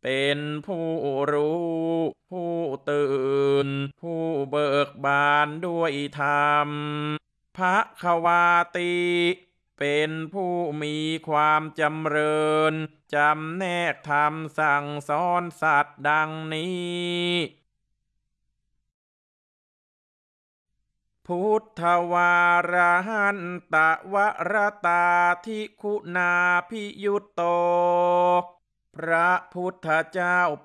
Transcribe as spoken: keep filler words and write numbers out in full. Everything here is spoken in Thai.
เป็นผู้รู้ผู้ตื่นผู้เบิกบานด้วยธรรมภควาติเป็นผู้มีความจำเริญจำแนกธรรมสั่งสอนสัตว์ดังนี้พุทธวาระหันตะวรตาธิคุณาพิยุตโตพระพุทธเจ้า